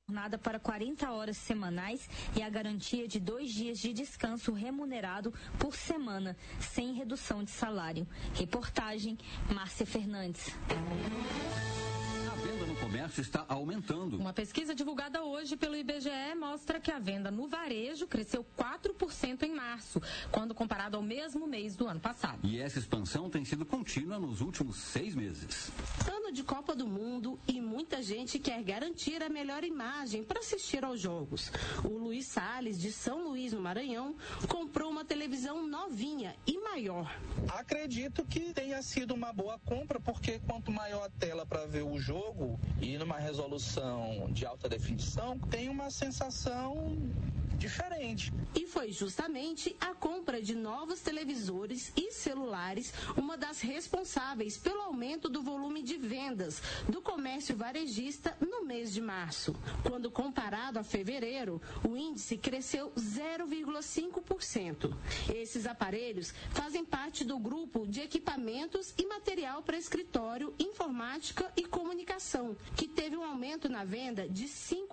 jornada para 40 horas semanais e a garantia de 2 dias de descanso remunerado por semana, sem redução de salário. Reportagem, Márcia Fernandes. O comércio está aumentando. Uma pesquisa divulgada hoje pelo IBGE mostra que a venda no varejo cresceu 4% em março, quando comparado ao mesmo mês do ano passado. E essa expansão tem sido contínua nos últimos 6 meses. Ano de Copa do Mundo e muita gente quer garantir a melhor imagem para assistir aos jogos. O Luiz Salles, de São Luís, no Maranhão, comprou uma televisão novinha e maior. Acredito que tenha sido uma boa compra, porque quanto maior a tela para ver o jogo e numa resolução de alta definição, tem uma sensação diferente. E foi justamente a compra de novos televisores e celulares uma das responsáveis pelo aumento do volume de vendas do comércio varejista no mês de março. Quando comparado a fevereiro, o índice cresceu 0,5%. Esses aparelhos fazem parte do grupo de equipamentos e material para escritório, informática e comunicação, que teve um aumento na venda de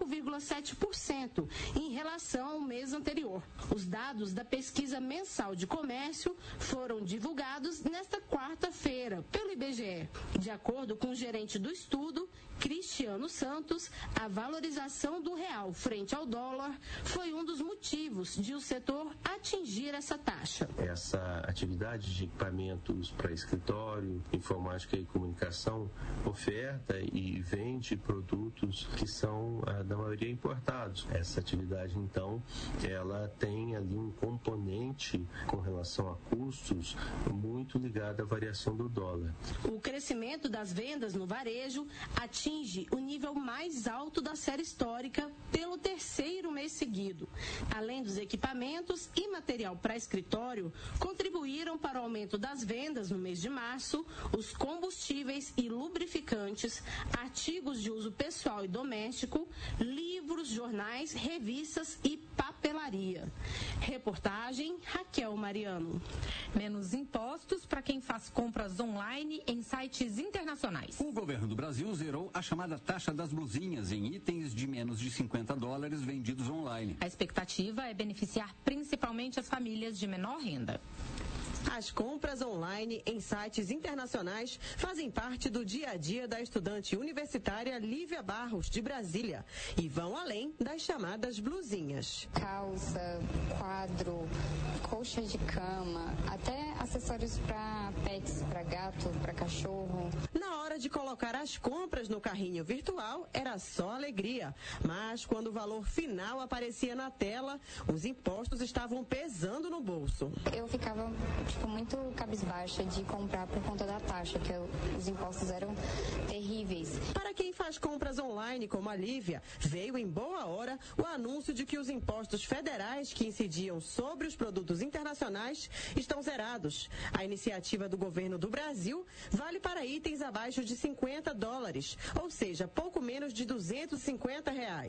5,7% em relação ao mês anterior. Os dados da pesquisa mensal de comércio foram divulgados nesta quarta-feira pelo IBGE. De acordo com o gerente do estudo, Cristiano Santos, a valorização do real frente ao dólar foi um dos motivos de o setor atingir essa taxa. Essa atividade de equipamentos para escritório, informática e comunicação oferta e vende produtos que são, da maioria, importados. Essa atividade, então, ela tem ali um componente com relação a custos muito ligado à variação do dólar. O crescimento das vendas no varejo atinge o nível mais alto da série histórica pelo terceiro mês seguido. Além dos equipamentos e material para escritório, contribuíram para o aumento das vendas no mês de março os combustíveis e lubrificantes, artigos de uso pessoal e doméstico, livros, jornais, revistas e papelaria. Reportagem, Raquel Mariano. Menos impostos para quem faz compras online em sites internacionais. O governo do Brasil zerou a chamada taxa das blusinhas em itens de menos de $50 vendidos online. A expectativa é beneficiar principalmente as famílias de menor renda. As compras online em sites internacionais fazem parte do dia a dia da estudante universitária Lívia Barros, de Brasília, e vão além das chamadas blusinhas. Calça, quadro, colcha de cama, até acessórios para pets, para gato, para cachorro. Na hora de colocar as compras no carrinho virtual, era só alegria. Mas quando o valor final aparecia na tela, os impostos estavam pesando no bolso. Eu ficava muito cabisbaixa de comprar por conta da taxa, que os impostos eram terríveis. Para quem faz compras online como a Lívia, veio em boa hora o anúncio de que os impostos federais que incidiam sobre os produtos internacionais estão zerados. A iniciativa do governo do Brasil vale para itens abaixo de $50, ou seja, pouco menos de R$250.